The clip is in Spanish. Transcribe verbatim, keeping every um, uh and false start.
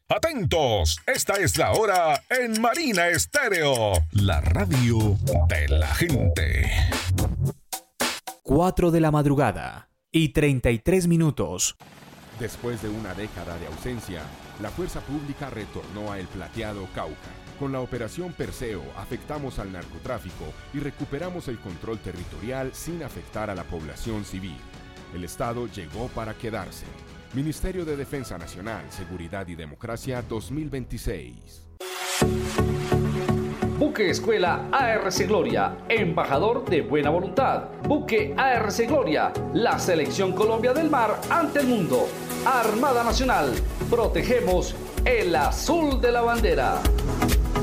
Atentos, esta es la hora en Marina Estéreo, la radio de la gente. cuatro de la madrugada y treinta y tres minutos. Después de una década de ausencia, la fuerza pública retornó a El Plateado, Cauca. Con la operación Perseo afectamos al narcotráfico y recuperamos el control territorial sin afectar a la población civil. El Estado llegó para quedarse. Ministerio de Defensa Nacional, Seguridad y Democracia dos mil veintiséis. Buque Escuela A R C Gloria, embajador de buena voluntad. Buque A R C Gloria, la selección Colombia del mar ante el mundo. Armada Nacional, protegemos el azul de la bandera.